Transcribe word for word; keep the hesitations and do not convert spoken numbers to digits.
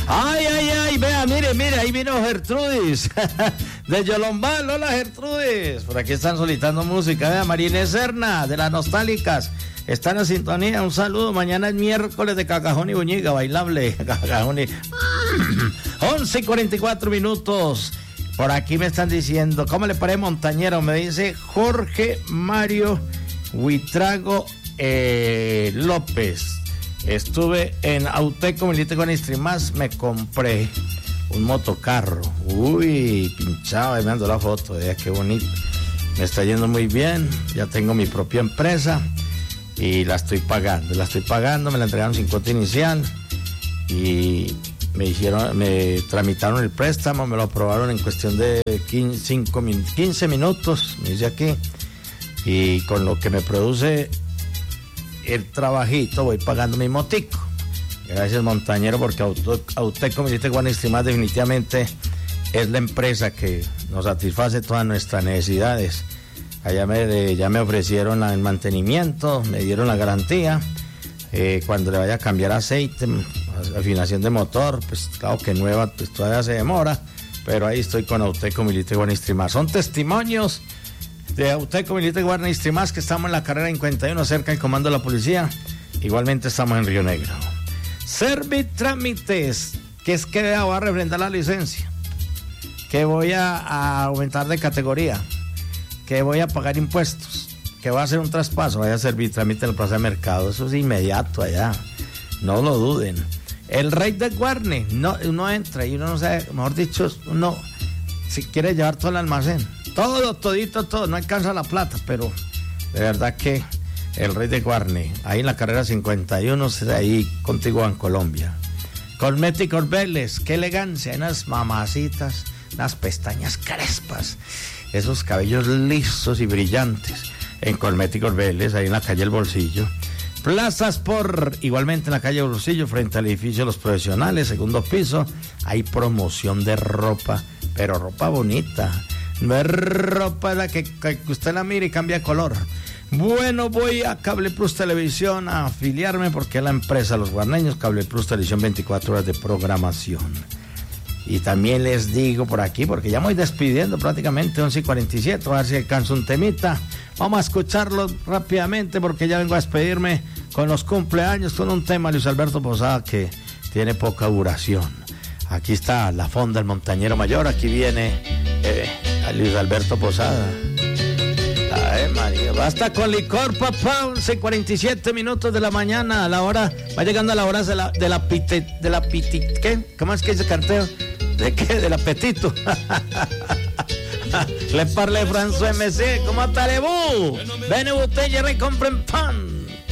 Ay, ay, ay, vea, mire, mire, ahí vino Gertrudis de Yolombal. Hola, Gertrudis. Por aquí están solicitando música. Vea, María Inés Serna de las Nostálgicas. Están en sintonía. Un saludo. Mañana es miércoles de Cacajón y Buñiga, bailable. Cacajón y... once y cuarenta y cuatro minutos. Por aquí me están diciendo, ¿cómo le parece, montañero? Me dice Jorge Mario Huitrago eh, López. Estuve en Auteco Milite con Istrimás, me compré un motocarro. Uy, pinchado, me mandó la foto, vea qué bonito. Me está yendo muy bien, ya tengo mi propia empresa y la estoy pagando. La estoy pagando, me la entregaron sin cuota inicial y me hicieron, me tramitaron el préstamo, me lo aprobaron en cuestión de quince, cinco, quince minutos, me dice aquí, y con lo que me produce el trabajito voy pagando mi motico. Gracias, montañero, porque Auto, Auteco Milite Guanaistrimás definitivamente es la empresa que nos satisface todas nuestras necesidades. Allá me, ya me ofrecieron el mantenimiento, me dieron la garantía. Eh, cuando le vaya a cambiar aceite, afinación de motor, pues claro que nueva, pues todavía se demora, pero ahí estoy con Auteco Milite Guanaistrimás. Son testimonios de Auteco Milite Guanaistrimás que estamos en la carrera cincuenta y uno cerca del comando de la policía. Igualmente estamos en Río Negro. Servitrámites, que es que voy a refrendar la licencia, que voy a, a aumentar de categoría, que voy a pagar impuestos, que voy a hacer un traspaso, vaya a Servitrámite en la plaza de mercado. Eso es inmediato allá, no lo duden. El Rey de Guarne, no, uno entra y uno no sabe, mejor dicho, uno si quiere llevar todo el almacén, todo, todito, todo, no alcanza la plata, pero de verdad que el Rey de Guarne, ahí en la carrera cincuenta y uno, ahí contigo en Colombia. Cosméticos Vélez, qué elegancia, unas mamacitas, unas pestañas crespas, esos cabellos lisos y brillantes. En Cosméticos Vélez, ahí en la calle El Bolsillo. Plazas por, igualmente en la calle Bolsillo, frente al edificio Los Profesionales, segundo piso, hay promoción de ropa, pero ropa bonita. No es ropa la que, que usted la mire y cambia de color. Bueno, voy a Cable Plus Televisión a afiliarme porque es la empresa Los Guarneños, Cable Plus Televisión, veinticuatro horas de programación. Y también les digo por aquí, porque ya me voy despidiendo prácticamente, once y cuarenta y siete, a ver si alcanzo un temita. Vamos a escucharlo rápidamente porque ya vengo a despedirme con los cumpleaños, con un tema de Luis Alberto Posada que tiene poca duración. Aquí está la fonda del montañero mayor, aquí viene eh, a Luis Alberto Posada. Ay, María, basta con licor, papá. Once y cuarenta y siete minutos de la mañana, a la hora, va llegando a la hora de la, de la pite, de la piti, ¿qué? ¿Cómo es que dice canteo? ¿De qué? Del apetito. Le parle François M C, ¿cómo está, Lebu? Ven, botella, recompren pan.